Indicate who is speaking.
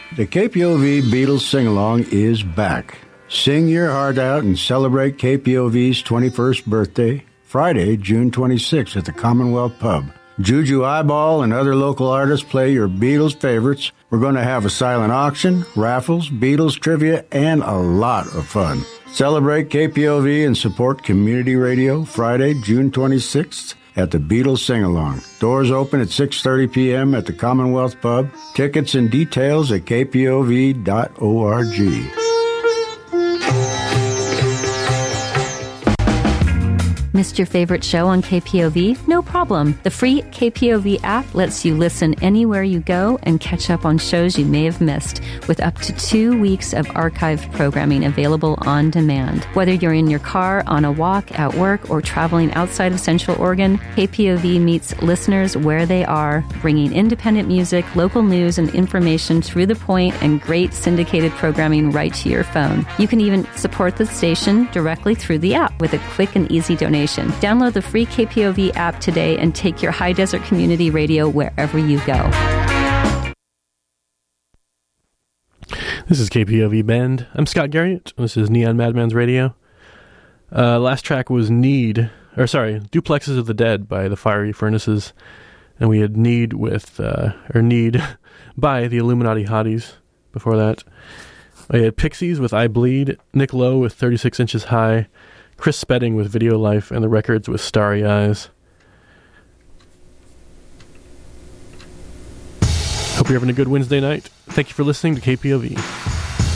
Speaker 1: The KPOV Beatles Sing-Along is back. Sing your heart out and celebrate KPOV's 21st birthday, Friday, June 26th at the Commonwealth Pub. Juju Eyeball and other local artists play your Beatles favorites. We're going to have a silent auction, raffles, Beatles trivia, and a lot of fun. Celebrate KPOV and support community radio Friday, June 26th at the Beatles Sing-Along. Doors open at 6:30 p.m. at the Commonwealth Pub. Tickets and details at kpov.org.
Speaker 2: Missed your favorite show on KPOV? No problem. The free KPOV app lets you listen anywhere you go and catch up on shows you may have missed, with up to 2 weeks of archived programming available on demand. Whether you're in your car, on a walk, at work, or traveling outside of Central Oregon, KPOV meets listeners where they are, bringing independent music, local news, and information through the point and great syndicated programming right to your phone. You can even support the station directly through the app with a quick and easy donation. Download the free KPOV app today and take your High Desert Community Radio wherever you go.
Speaker 3: This is KPOV Bend. I'm Scott Garriott. This is Neon Madman's Radio. Last track was Duplexes of the Dead by the Fiery Furnaces. And we had Need by the Illuminati Hotties before that. We had Pixies with I Bleed, Nick Lowe with 36 Inches High, Chris Spedding with Video Life, and the Records with Starry Eyes. Hope you're having a good Wednesday night. Thank you for listening to KPOV.